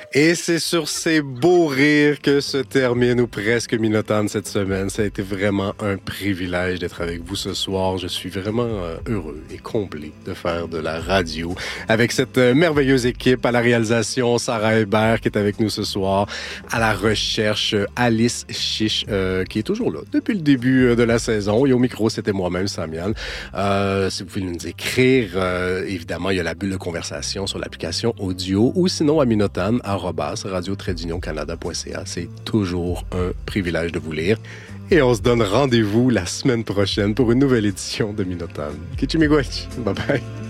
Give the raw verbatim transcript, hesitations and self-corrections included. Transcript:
Et c'est sur ces beaux rires que se termine ou presque Minotone cette semaine. Ça a été vraiment un privilège d'être avec vous ce soir. Je suis vraiment euh, heureux et comblé de faire de la radio avec cette euh, merveilleuse équipe. À la réalisation, Sarah Hébert qui est avec nous ce soir. À la recherche, Alice Chiche euh, qui est toujours là depuis le début de la saison. Et au micro, c'était moi-même, Samian. Euh, si vous voulez nous écrire, euh, évidemment, il y a la bulle de conversation sur l'application audio ou sinon à minotone arobase radio tiret union canada point c a. C'est toujours un privilège de vous lire. Et on se donne rendez-vous la semaine prochaine pour une nouvelle édition de Minotone. Kichimigwech. Bye bye.